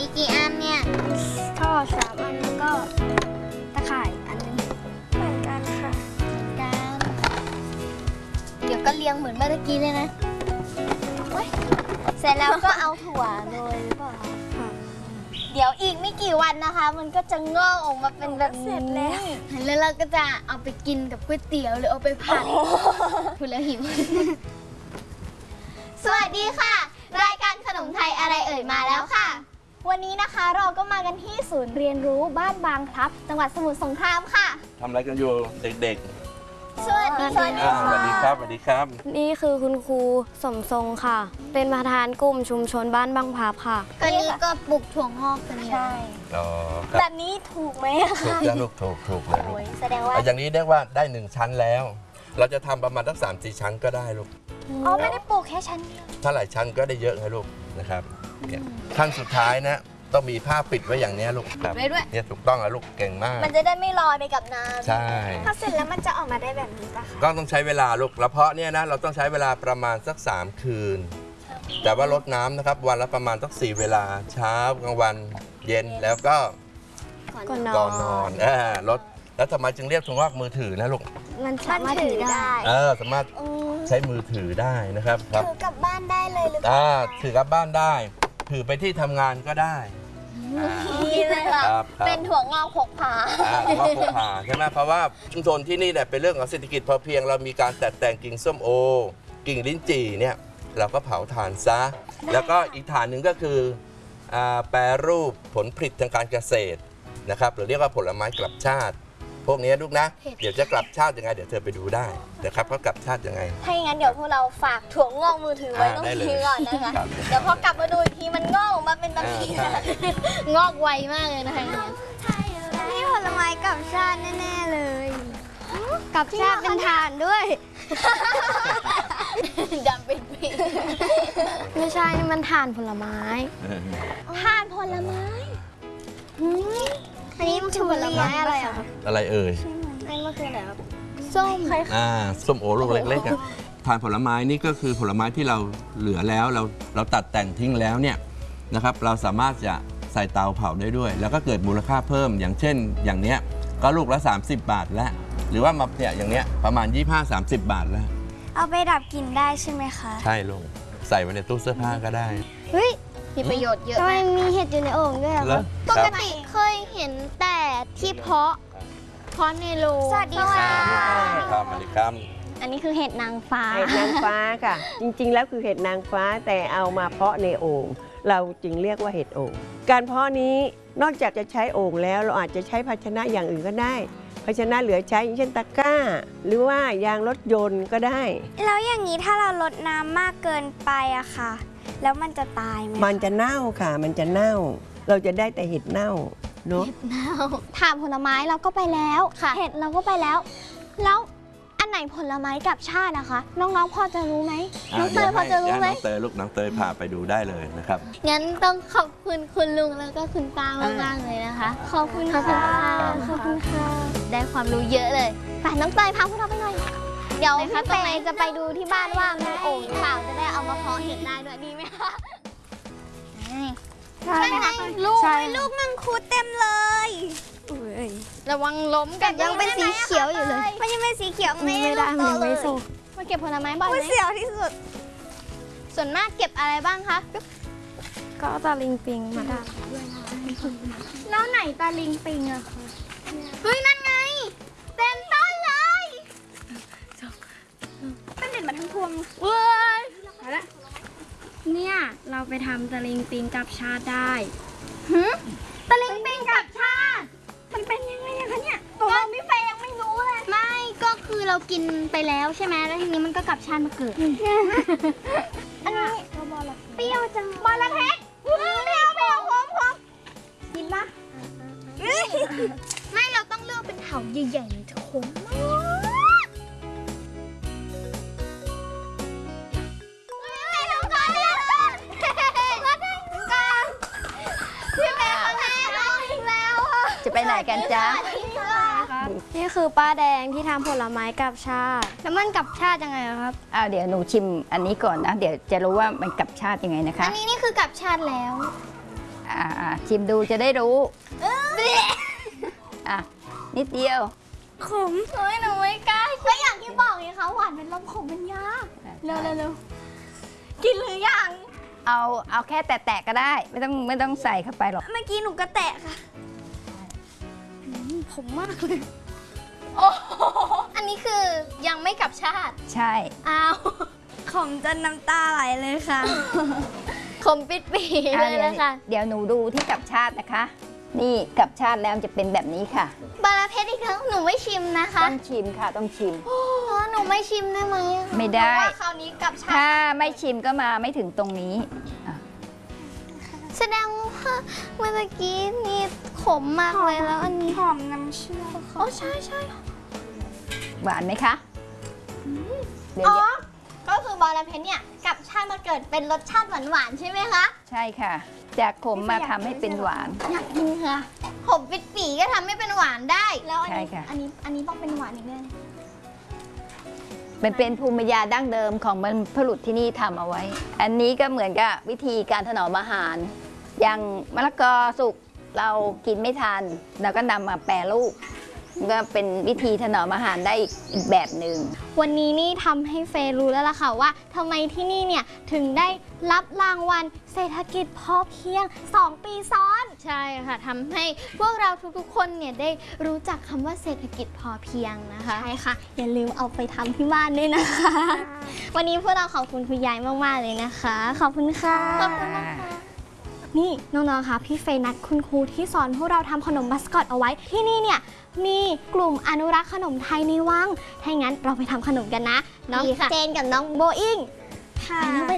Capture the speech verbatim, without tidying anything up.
มีกี่อันเนี่ยท่อสามอันแล้วก็ตะข่ายอันนึงเหมือนกันค่ะเหมือนกันเดี๋ยวก็เรียงเหมือนเมื่อกี้เลยนะเสร็จแล้วก็เอาถั่วโรยหรือเปล่าคะเดี๋ยวอีกไม่กี่วันนะคะ มันก็จะงอกออกมาเป็นแบบเสร็จแล้วแล้วเราก็จะเอาไปกินกับก๋วยเตี๋ยวหรือเอาไปผัดพูดแล้วหิวสวัสดีค่ะรายการขนมไทยอะไรเอ่ยมาแล้วค่ะวันนี้นะคะเราก็มากันที่ศูนย์เรียนรู้บ้านบางพลับจังหวัดสมุทรสงครามค่ะทำอะไรกันอยู่เด็กๆสวัสดีสวัสดีสวัสดีครับสวัสดีครับนี่คือคุณครูสมทรงค่ะเป็นประธานกลุ่มชุมชนบ้านบางพลับค่ะก็นี้ก็ปลูกถั่วงอกกันใช่แบบนี้ถูกไหมถูกแล้วลูกถูกถูกเลยลูกแสดงว่าอย่างนี้เรียกว่าได้หนึ่งชั้นแล้ว เราจะทำประมาณสักสามสี่ชั้นก็ได้ลูกอ๋อไม่ได้ปลูกแค่ชั้นเดียวถ้าหลายชั้นก็ได้เยอะไงลูกนะครับขั้นสุดท้ายนะต้องมีผ้าปิดไว้อย่างนี้ลูกครับเนี่ยถูกต้องแล้วลูกเก่งมากมันจะได้ไม่ลอยไปกับน้ำใช่พอเสร็จแล้วมันจะออกมาได้แบบนี้ปะคะก็ต้องใช้เวลาลูกแล้วเพาะเนี่ยนะเราต้องใช้เวลาประมาณสักสามคืนแต่ว่าลดน้ำนะครับวันละประมาณสักสี่เวลาเช้ากลางวันเย็นแล้วก็ก่อนนอนก่อนนอนเออลดแล้วทำไมจึงเรียกถั่วงอกมือถือนะลูกมันสามารถถือได้เออสามารถใช้มือถือได้นะครับถือกลับบ้านได้เลยหรือเปล่าถือกลับบ้านได้ถือไปที่ทำงานก็ได้ดีเลยค่ะเป็นถั่วงอกพกพาถั่วงอกพกพาใช่ไหมเพราะว่าชุมชนที่นี่เนี่ยเป็นเรื่องของเศรษฐกิจพอเพียงเรามีการตัดแต่งกิ่งส้มโอกิ่งลิ้นจี่เนี่ยเราก็เผาถ่านซะแล้วก็อีกฐานหนึ่งก็คือแปรรูปผลผลิตทางการเกษตรนะครับหรือเรียกว่าผลไม้กลับชาติพวกนี้ลูกนะเดี๋ยวจะกลับชาติยังไงเดี๋ยวเธอไปดูได้นะครับเขากลับชาติยังไงถ้าอย่างนั้นเดี๋ยวพวกเราฝากถั่วงอกมือถือไว้ตรงนี้ก่อนนะคะเดี๋ยวพอกลับมาดูอีกทีมันงอกออกมาเป็นแบบนี้งอกไวมากเลยนะคะนี่ผลไม้กลับชาติแน่ๆเลยกลับชาติเป็นถ่านด้วยดำเป็นปีไม่ใช่นี่มันถ่านผลไม้ถ่านผลไม้อันนี้มันคือผลไม้อะไรอ่ะอะไรเอ่ยอันนี้มันคืออะไรครับส้มอ่าส้มโอลูกเล็กๆอ่ะทานผลไม้นี่ก็คือผลไม้ที่เราเหลือแล้วเราเราตัดแต่งทิ้งแล้วเนี่ยนะครับเราสามารถจะใส่เตาเผาได้ด้วยแล้วก็เกิดมูลค่าเพิ่มอย่างเช่นอย่างเนี้ยก็ลูกละสามสิบบาทแล้วหรือว่ามาเนี่ยอย่างเนี้ยประมาณยี่สิบห้า สามสิบบาทแล้วเอาไปดับกลิ่นได้ใช่ไหมคะใช่ลูกใส่ไว้ในตู้เสื้อผ้าก็ได้เฮ้ยมีประโยชน์เยอะทำไมมีเห็ดอยู่ในโอ่งด้วยครับปกติเคยเห็นแต่ที่เพาะเพาะในโรงสวัสดีค่ะสวัสดีครับอันนี้คือเห็ดนางฟ้าเห็ดนางฟ้าค่ะจริงๆแล้วคือเห็ดนางฟ้าแต่เอามาเพาะในโอ่งเราจึงเรียกว่าเห็ดโอ่งการเพาะนี้นอกจากจะใช้โอ่งแล้วเราอาจจะใช้ภาชนะอย่างอื่นก็ได้ภาชนะเหลือใช้อย่างเช่นตะกร้าหรือว่ายางรถยนต์ก็ได้แล้วอย่างนี้ถ้าเราลดน้ำมากเกินไปอะค่ะแล้วมันจะตายไหมมันจะเน่าค่ะมันจะเน่าเราจะได้แต่เห็ดเน่าเนาะเห็ดเน่าถามผลไม้เราก็ไปแล้วเห็ดเราก็ไปแล้วแล้วอันไหนผลไม้กับชาตินะคะน้องๆพอจะรู้ไหมน้องเตยพอจะรู้ไหมน้องเตยลูกน้องเตยพาไปดูได้เลยนะครับงั้นต้องขอบคุณคุณลุงแล้วก็คุณตามากๆเลยนะคะขอบคุณค่ะขอบคุณค่ะได้ความรู้เยอะเลยไปน้องเตยพาพวกเราไปหน่อยเดี๋ยวพี่เตยจะไปดูที่บ้านว่ามีโอ่งหรือเปล่าจะได้เอามาเพาะเห็ดได้ด้วยดีไหมคะใช่ไหมลูกลูกมังคุดเต็มเลยระวังล้มกันยังเป็นสีเขียวอยู่เลยมันยังเป็นสีเขียวไม่ได้มันไม่สุกมาเก็บผลไม้บ่อยไหมเสียวที่สุดส่วนมากเก็บอะไรบ้างคะก็ตาลิงปิงมาได้แล้วไหนตาลิงปิงอะคะเฮ้ยนั่นไงเต็มต้นเลยเป็นเด็ดมาทั้งพวงเว้ยเนี่ยเราไปทำตะลิงปิงกับชาติได้หืมตะลิงปิงกับชาติมันเป็นยังไงคะเนี่ยตัวเราไม่เฟยยังไม่รู้เลยไม่ก็คือเรากินไปแล้วใช่ไหมแล้วทีนี้มันก็กลับชาติมาเกิดอันนี้เปรี้ยวจังบอระเพ็ดเปรี้ยวเปรี้ยวหอมหอมกินปะไม่เราต้องเลือกเป็นเถาใหญ่ๆจะขมมากจะไปไหนกันจ๊ะนี่คือป้าแดงที่ทำผลไม้กับชาติแล้วมันกับชาติยังไงครับอ้าวเดี๋ยวหนูชิมอันนี้ก่อนนะเดี๋ยวจะรู้ว่ามันกับชาติยังไงนะคะอันนี้นี่คือกับชาติแล้วอ่าอ่าชิมดูจะได้รู้อ่ะนิดเดียวขมเฮ้ยหนูไม่กล้าก็อย่างที่บอกไงคะหวานเป็นลมขมเป็นยาเร็วเร็วเร็วกินหรือยังเอาเอาแค่แตะๆก็ได้ ไม่ต้องไม่ต้องใส่เข้าไปหรอกเมื่อกี้หนูก็แตะค่ะผมมากเลยโอ้อันนี้คือยังไม่กลับชาติใช่อ้าวขมจนน้ำตาไหลเลยค่ะ ขมปิดปีอ่ะเลยเดี๋ยวนะคะเดี๋ยวหนูดูที่กลับชาตินะคะ นี่กลับชาติแล้วจะเป็นแบบนี้ค่ะบาราเพชรอีกครั้งหนูไม่ชิมนะคะต้องชิมค่ะต้องชิมอ๋อหนูไม่ชิมได้ไหมอะไม่ได้เพราะว่าคราวนี้กลับชาติถ้าไม่ชิมก็มาไม่ถึงตรงนี้อ่ะแสดงว่าเมื่อกี้นี่ขมมากเลยแล้วอันนี้หอมน้ำเชื่อมอ๋อใช่ใช่หวานไหมคะเดี๋ยวอ๋อก็คือบาราเพชรเนี่ยกลับชาติมาเกิดเป็นรสชาติหวานๆใช่ไหมคะใช่ค่ะ จากขมมาทำให้เป็นหวานอยากกินค่ะขมปิดปีก็ทำให้เป็นหวานได้ แล้วอันใช่นี้ค่ะอันนี้อันนี้ต้องเป็นหวานอีกแน่มันเป็นภูมิปัญญาดั้งเดิมของบรรพบุรุษที่นี่ทำเอาไว้ อันนี้ก็เหมือนกับวิธีการถนอมอาหาร อย่างมะละกอสุกเรากินไม่ทันเราก็นำมาแปรรูปก็เป็นวิธีถนอมอาหารได้อีกอีกแบบหนึ่งวันนี้นี่ทำให้เฟย์รู้แล้วล่ะค่ะว่าทำไมที่นี่เนี่ยถึงได้รับรางวัลเศรษฐกิจพอเพียงสองปีซ้อนใช่ค่ะทำให้พวกเราทุกๆคนเนี่ยได้รู้จักคำว่าเศรษฐกิจพอเพียงนะคะใช่ค่ะอย่าลืมเอาไปทำที่บ้านด้วยนะคะ วันนี้พวกเราขอบคุณคุณยายมากๆเลยนะคะ ขอบคุณค่ะขอบคุณนะคะ นี่น้องๆ คะพี่เฟยนัดคุณครูที่สอนพวกเราทำขนมมัสคอตเอาไว้ที่นี่เนี่ยมีกลุ่มอนุรักษ์ขนมไทยในวังถ้าอย่างนั้นเราไปทำขนมกันนะน้องเจนกับน้องโบอิงค่ะ